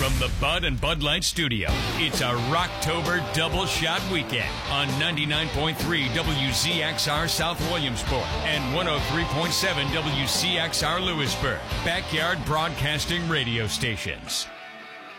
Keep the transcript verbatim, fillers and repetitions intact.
From the Bud and Bud Light studio, it's a Rocktober double shot weekend on ninety-nine point three W Z X R South Williamsport and one oh three point seven W C X R Lewisburg, backyard broadcasting radio stations.